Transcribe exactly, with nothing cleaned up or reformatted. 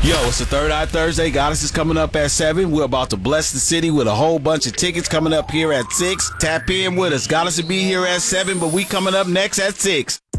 Yo, it's the Third Eye Thursday. Goddess is coming up at seven. We're about to bless the city with a whole bunch of tickets coming up here at six. Tap in with us. Goddess will be here at seven, but we coming up next at six.